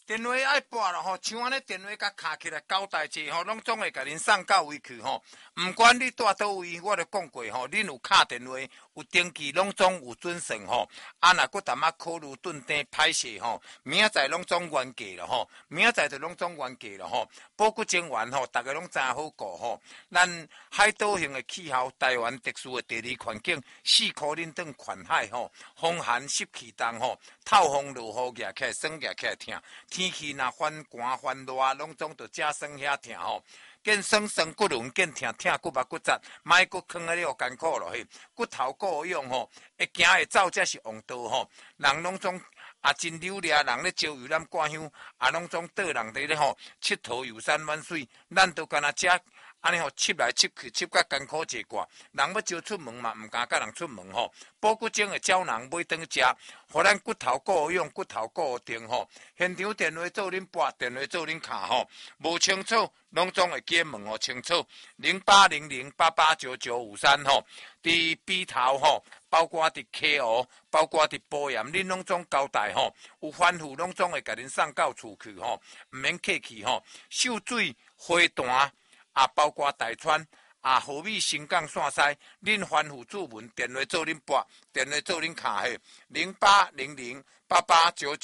电话爱拨了吼，像安尼电话甲卡起来交代者吼，拢总会甲恁送到位去吼。毋管你住倒位，我著讲过吼，恁有敲电话有登记，拢总有准算吼。啊，若搁淡仔考虑顿顶歹势吼，明仔载拢总原价了吼，明仔载就拢总原价了吼。保骨精元吼，逐个拢真好顾吼。咱海岛型的气候，台湾特殊的地理环境，4箍恁当款海吼，风寒湿气重吼，透风落雨夹起来，酸夹起来疼。天气若翻寒翻热，拢总着遮酸遐疼吼。见酸酸骨轮，见疼疼骨目骨折，莫骨囥喺你互艰苦落去。骨头够用吼，会行会走才是王道吼。人拢总真溜俩，人咧招游览挂香，拢总倒人伫咧吼，佚佗游山玩水，咱都干那遮。安尼吼，佚来佚去，佚甲艰苦一挂。人要招出门嘛，毋敢甲人出门吼。保骨精会招人买顿食，互咱骨头够用，骨头够定吼。现场电话做恁拨，电话做恁卡吼。无清楚，拢总会记问吼清楚。0800889953吼，伫笔头吼，包括伫溪湖，包括伫保盐，恁拢总交代吼。有吩咐，拢总会甲恁送到厝去吼，毋免客气吼。秀水花坛。包括大川河美新港线西，恁吩咐注文，电话做恁拨，电话做恁卡嘿，08008899。